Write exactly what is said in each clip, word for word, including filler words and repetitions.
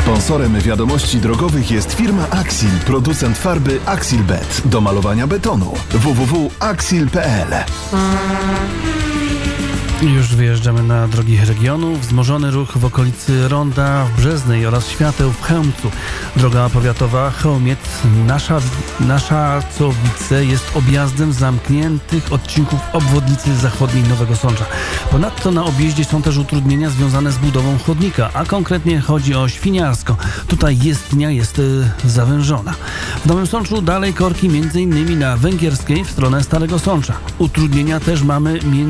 Sponsorem wiadomości drogowych jest firma Axil, producent farby Axilbet do malowania betonu. w w w kropka axil kropka p l. Już wyjeżdżamy na drogi regionu. Wzmożony ruch w okolicy Ronda w Brzeznej oraz Świateł w Chełmcu. Droga powiatowa Chełmiec-Nasza, Naszacowice jest objazdem zamkniętych odcinków obwodnicy zachodniej Nowego Sącza. Ponadto na objeździe są też utrudnienia związane z budową chodnika, a konkretnie chodzi o Świniarsko. Tutaj jezdnia jest y, zawężona. W Nowym Sączu dalej korki m.in. na Węgierskiej w stronę Starego Sącza. Utrudnienia też mamy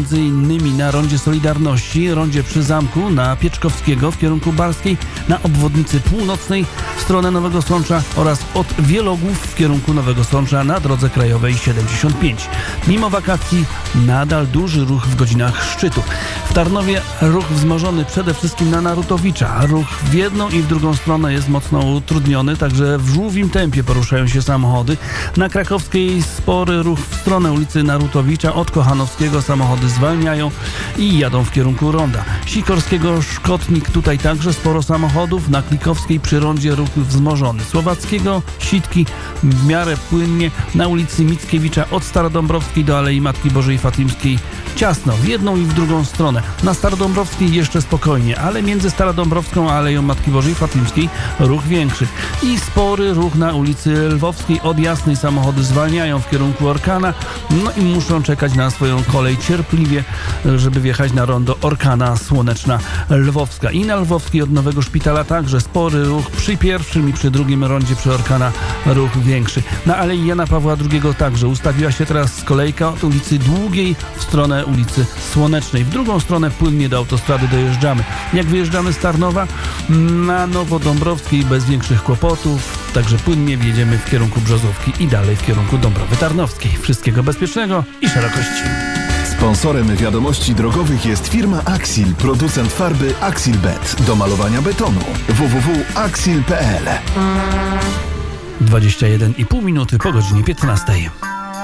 m.in. na rondzie Solidarności, rondzie przy Zamku, na Pieczkowskiego w kierunku Barskiej, na obwodnicy północnej w stronę Nowego Sącza oraz od Wielogłów w kierunku Nowego Sącza na drodze krajowej siedemdziesiąt pięć. Mimo wakacji nadal duży ruch w godzinach szczytu. W Tarnowie ruch wzmożony przede wszystkim na Narutowicza. Ruch w jedną i w drugą stronę jest mocno utrudniony, także w żółwim tempie poruszają się samochody. Na Krakowskiej spory ruch w stronę ulicy Narutowicza. Od Kochanowskiego samochody zwalniają i jadą w kierunku Ronda. Sikorskiego Szkotnik, tutaj także sporo samochodów. Na Klikowskiej przy rondzie ruch wzmożony. Słowackiego Sitki w miarę płynnie. Na ulicy Mickiewicza od Starodąbrowskiej do Alei Matki Bożej Fatimskiej ciasno, w jedną i w drugą stronę. Na Starodąbrowskiej jeszcze spokojnie, ale między Starodąbrowską a Aleją Matki Bożej Fatimskiej ruch większy. I spory ruch na ulicy Lwowskiej. Od Jasnej samochody zwalniają w kierunku Orkana, no i muszą czekać na swoją kolej cierpliwie, żeby wjechać na rondo Orkana Słoneczna Lwowska. I na Lwowskiej od Nowego Szpitala także spory ruch przy pierwszym i przy drugim rondzie przy Orkana ruch większy. Na Alei Jana Pawła drugiego także ustawiła się teraz kolejka od ulicy Długiej w stronę ulicy Słonecznej. W drugą stronę płynnie do autostrady dojeżdżamy. Jak wyjeżdżamy z Tarnowa na Nowodąbrowskiej bez większych kłopotów, także płynnie wjedziemy w kierunku Brzozówki i dalej w kierunku Dąbrowy Tarnowskiej. Wszystkiego bezpiecznego i szerokości. Sponsorem wiadomości drogowych jest firma Axil, producent farby Axilbet do malowania betonu. w w w kropka axil kropka p l. dwadzieścia jeden i pół minuty po godzinie piętnastej.